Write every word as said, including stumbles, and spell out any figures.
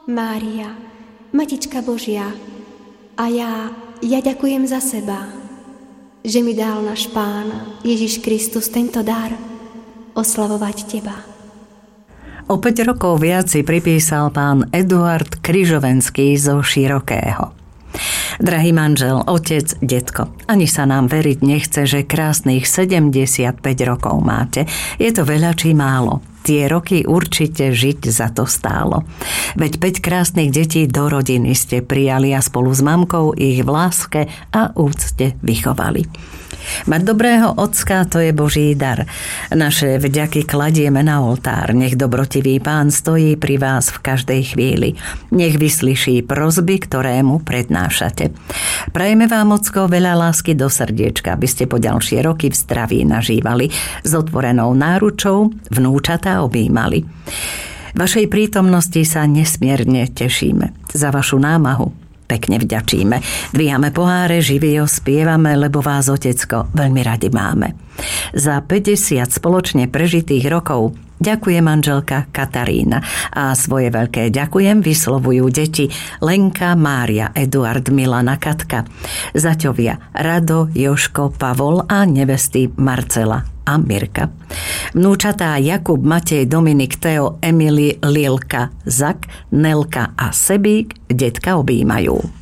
Mária, Matička Božia, a ja, ja ďakujem za seba, že mi dal náš Pán Ježiš Kristus tento dar oslavovať Teba. O päť rokov viac si pripísal pán Eduard Križovenský zo Širokého. Drahý manžel, otec, detko, ani sa nám veriť nechce, že krásnych sedemdesiatpäť rokov máte. Je to veľa či málo? Tie roky určite žiť za to stálo. Veď päť krásnych detí do rodiny ste prijali a spolu s mamkou ich v láske a úcte vychovali. Mať dobrého ocka, to je Boží dar. Naše vďaky kladieme na oltár. Nech dobrotivý Pán stojí pri vás v každej chvíli. Nech vyslyší prosby, ktoré mu prednášate. Prajeme vám, ocko, veľa lásky do srdiečka, aby ste po ďalšie roky v zdraví nažívali, s otvorenou náručou vnúčatá objímali. Vašej prítomnosti sa nesmierne tešíme. Za vašu námahu pekne vďačíme. Dvíhame poháre, živio spievame, lebo vás, otecko, veľmi radi máme. Za päťdesiat spoločne prežitých rokov ďakuje manželka Katarína a svoje veľké ďakujem vyslovujú deti Lenka, Mária, Eduard, Milana, Katka, zaťovia Rado, Joško, Pavol a nevesty Marcela a Mirka. Vnúčatá Jakub, Matej, Dominik, Teo, Emily, Lilka, Zak, Nelka a Sebík detka objímajú.